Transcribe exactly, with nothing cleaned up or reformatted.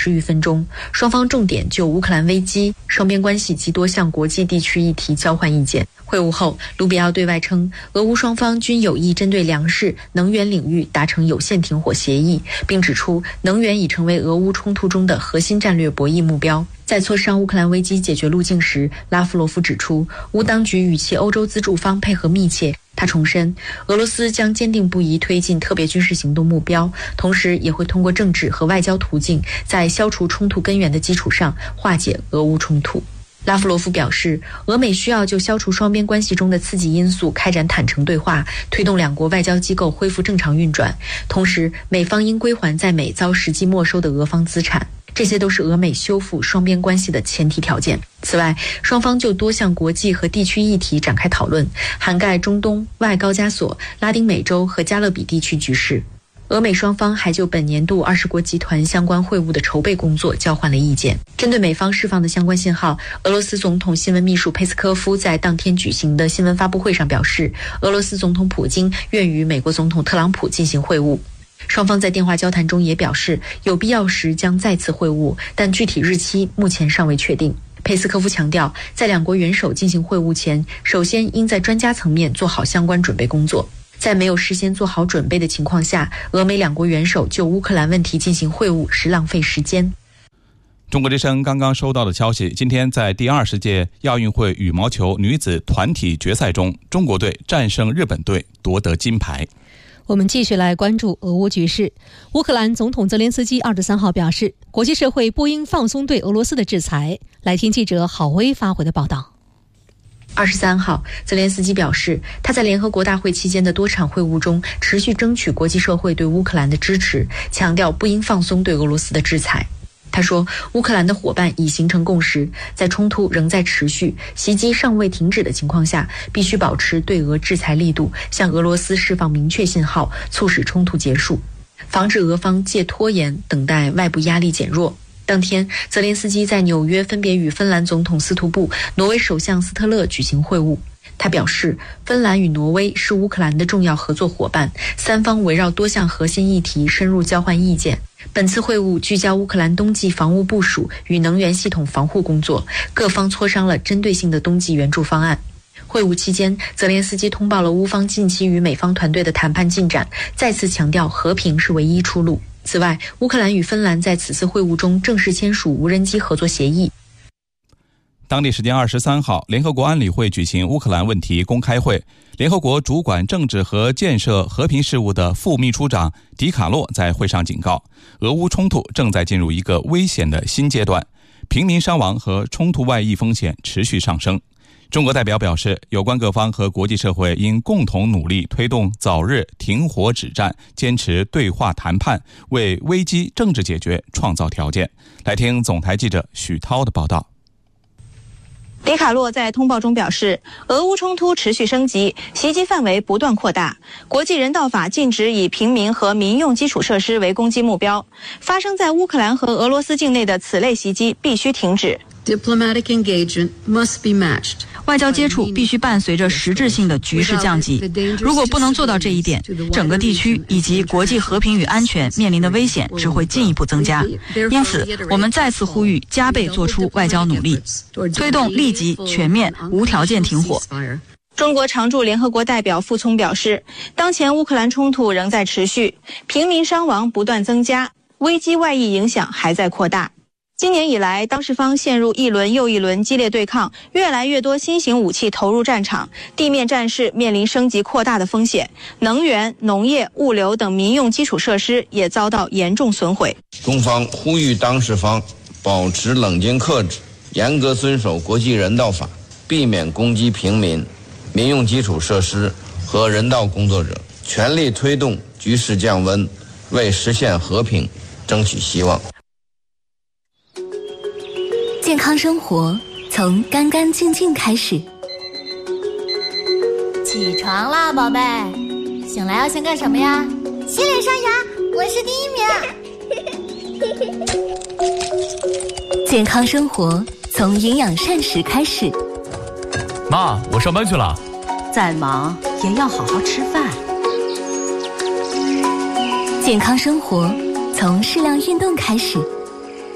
十余分钟，双方重点就乌克兰危机、双边关系及多项国际地区议题交换意见。会晤后，卢比奥对外称，俄乌双方均有意针对粮食、能源领域达成有限停火协议，并指出能源已成为俄乌冲突中的核心战略博弈目标。在磋商乌克兰危机解决路径时，拉夫罗夫指出，乌当局与其欧洲资助方配合密切。他重申，俄罗斯将坚定不移推进特别军事行动目标，同时也会通过政治和外交途径，在消除冲突根源的基础上化解俄乌冲突。拉夫罗夫表示，俄美需要就消除双边关系中的刺激因素开展坦诚对话，推动两国外交机构恢复正常运转。同时，美方应归还在美遭实际没收的俄方资产，这些都是俄美修复双边关系的前提条件。此外，双方就多项国际和地区议题展开讨论，涵盖中东、外高加索、拉丁美洲和加勒比地区局势。俄美双方还就本年度二十国集团相关会晤的筹备工作交换了意见。针对美方释放的相关信号，俄罗斯总统新闻秘书佩斯科夫在当天举行的新闻发布会上表示，俄罗斯总统普京愿与美国总统特朗普进行会晤。双方在电话交谈中也表示，有必要时将再次会晤，但具体日期目前尚未确定。佩斯科夫强调，在两国元首进行会晤前，首先应在专家层面做好相关准备工作。在没有事先做好准备的情况下，俄美两国元首就乌克兰问题进行会晤是浪费时间。 中国之声刚刚收到的消息，今天在第二十届亚运会羽毛球女子团体决赛中，中国队战胜日本队夺得金牌。 我们继续来关注俄乌局势。乌克兰总统泽连斯基二十三号表示，国际社会不应放松对俄罗斯的制裁。来听记者郝威发回的报道。 二十三号，泽连斯基表示，他在联合国大会期间的多场会晤中持续争取国际社会对乌克兰的支持，强调不应放松对俄罗斯的制裁。他说，乌克兰的伙伴已形成共识，在冲突仍在持续、袭击尚未停止的情况下，必须保持对俄制裁力度，向俄罗斯释放明确信号，促使冲突结束，防止俄方借拖延等待外部压力减弱。当天，泽连斯基在纽约分别与芬兰总统斯图布、挪威首相斯特勒举行会晤。他表示，芬兰与挪威是乌克兰的重要合作伙伴，三方围绕多项核心议题深入交换意见。本次会晤聚焦乌克兰冬季防务部署与能源系统防护工作，各方磋商了针对性的冬季援助方案。会晤期间，泽连斯基通报了乌方近期与美方团队的谈判进展，再次强调和平是唯一出路。此外，乌克兰与芬兰在此次会晤中正式签署无人机合作协议。 当地时间二十三号，联合国安理会举行乌克兰问题公开会。联合国主管政治和建设和平事务的副秘书长迪卡洛在会上警告，俄乌冲突正在进入一个危险的新阶段，平民伤亡和冲突外溢风险持续上升。中国代表表示，有关各方和国际社会应共同努力推动早日停火止战，坚持对话谈判，为危机政治解决创造条件。来听总台记者许涛的报道。 迪卡洛在通报中表示，俄乌冲突持续升级，袭击范围不断扩大，国际人道法禁止以平民和民用基础设施为攻击目标，发生在乌克兰和俄罗斯境内的此类袭击必须停止。 Diplomatic engagement must be matched. 外交接触必须伴随着实质性的局势降级。如果不能做到这一点，整个地区以及国际和平与安全面临的危险只会进一步增加。因此，我们再次呼吁加倍做出外交努力，推动立即、全面、无条件停火。 中国常驻联合国代表傅聪表示，当前乌克兰冲突仍在持续，平民伤亡不断增加，危机外溢影响还在扩大。今年以来，当事方陷入一轮又一轮激烈对抗，越来越多新型武器投入战场，地面战事面临升级扩大的风险，能源、农业、物流等民用基础设施也遭到严重损毁。 中方呼吁当事方保持冷静克制，严格遵守国际人道法，避免攻击平民、民用基础设施和人道工作者，全力推动局势降温，为实现和平争取希望。 健康生活从干干净净开始。 起床啦，宝贝！醒来要先干什么呀？ 洗脸刷牙，我是第一名。 健康生活从营养膳食开始。 妈，我上班去了。 再忙也要好好吃饭。 健康生活从适量运动开始。